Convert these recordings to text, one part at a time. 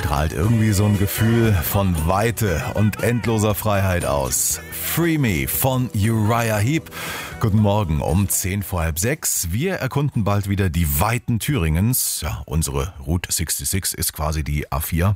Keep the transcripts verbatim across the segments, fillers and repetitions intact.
strahlt irgendwie so ein Gefühl von Weite und endloser Freiheit aus. Free Me von Uriah Heep. Guten Morgen um zehn vor halb sechs. Wir erkunden bald wieder die Weiten Thüringens. Ja, unsere Route sechsundsechzig ist quasi die A vier.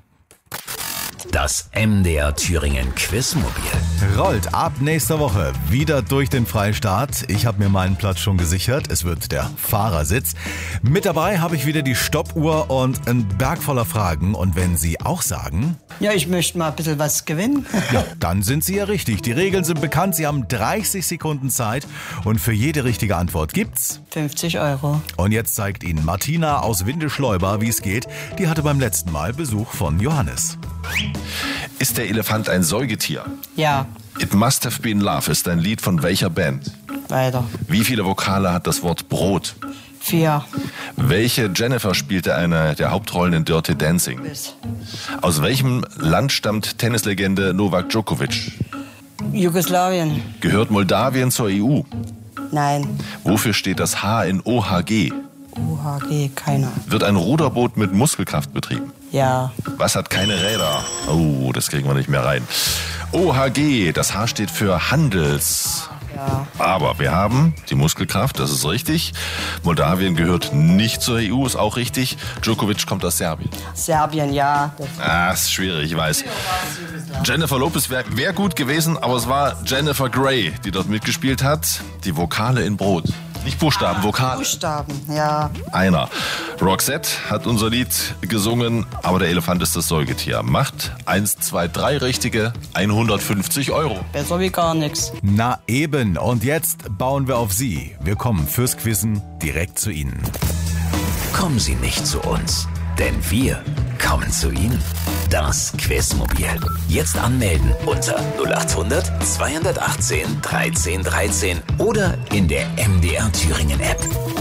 Das M D R Thüringen Quizmobil rollt ab nächster Woche wieder durch den Freistaat. Ich habe mir meinen Platz schon gesichert. Es wird der Fahrersitz. Mit dabei habe ich wieder die Stoppuhr und einen Berg voller Fragen. Und wenn Sie auch sagen... Ja, ich möchte mal ein bisschen was gewinnen. Ja, dann sind Sie ja richtig. Die Regeln sind bekannt. Sie haben dreißig Sekunden Zeit. Und für jede richtige Antwort gibt's... fünfzig Euro. Und jetzt zeigt Ihnen Martina aus Windeschleuber, wie es geht. Die hatte beim letzten Mal Besuch von Johannes. Ist der Elefant ein Säugetier? Ja, It Must Have Been Love ist ein Lied von welcher Band? weiter. Wie viele Vokale hat das Wort Brot? Vier. Welche Jennifer spielte eine der Hauptrollen in Dirty Dancing? Bis. Aus welchem Land stammt Tennislegende Novak Djokovic? Jugoslawien. Gehört Moldawien zur E U? Nein. Wofür steht das H in O H G? U H G, keiner. Wird ein Ruderboot mit Muskelkraft betrieben? Ja. Was hat keine Räder? Oh, das kriegen wir nicht mehr rein. O H G, das H steht für Handels. Ja. Aber wir haben die Muskelkraft, das ist richtig. Moldawien gehört nicht zur E U, ist auch richtig. Djokovic kommt aus Serbien. Serbien, ja. Das Ah, ist schwierig, ich weiß. Jennifer Lopez wäre wär gut gewesen, aber es war Jennifer Grey, die dort mitgespielt hat. Die Vokale in Brot. Nicht Buchstaben, Vokale. Buchstaben, ja. Einer. Roxette hat unser Lied gesungen, aber der Elefant ist das Säugetier. Macht eins, zwei, drei richtige, hundertfünfzig Euro. Besser wie gar nichts. Na eben. Und jetzt bauen wir auf Sie. Wir kommen fürs Quizzen direkt zu Ihnen. Kommen Sie nicht zu uns, denn wir kommen zu Ihnen. Das Quizmobil. Jetzt anmelden unter null acht hundert zweihundertachtzehn dreizehn dreizehn oder in der M D R Thüringen App.